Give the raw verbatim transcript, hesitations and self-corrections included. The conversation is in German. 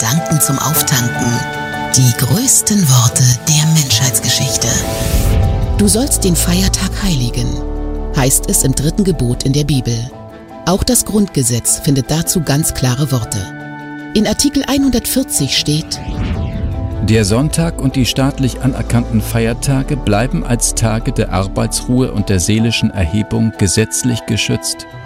Gedanken zum Auftanken. Die größten Worte der Menschheitsgeschichte. Du sollst den Feiertag heiligen, heißt es im dritten Gebot in der Bibel. Auch das Grundgesetz findet dazu ganz klare Worte. In Artikel hundertvierzig steht: Der Sonntag und die staatlich anerkannten Feiertage bleiben als Tage der Arbeitsruhe und der seelischen Erhebung gesetzlich geschützt